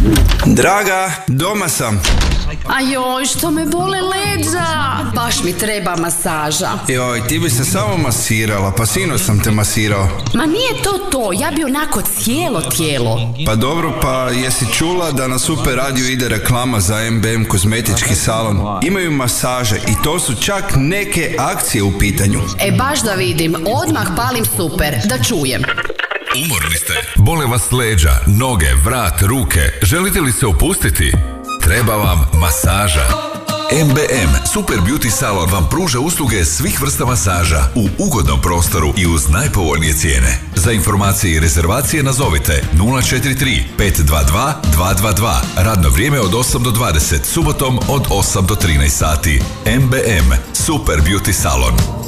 Draga, doma sam. A joj, što me bole leđa. Baš mi treba masaža. Joj, ti bi se samo masirala, pa sinoć sam te masirao. Ma nije to, ja bi onako cijelo tijelo. Pa dobro, pa jesi čula da na Super radiju ide reklama za MBM kozmetički salon? Imaju masaže i to su čak neke akcije u pitanju. Baš da vidim, odmah palim Super, da čujem. Umorni ste? Bole vas leđa, noge, vrat, ruke? Želite li se opustiti? Treba vam masaža. MBM Super Beauty Salon vam pruža usluge svih vrsta masaža u ugodnom prostoru i uz najpovoljnije cijene. Za informacije i rezervacije nazovite 043 522 222. Radno vrijeme od 8 do 20, subotom od 8 do 13 sati. MBM Super Beauty Salon.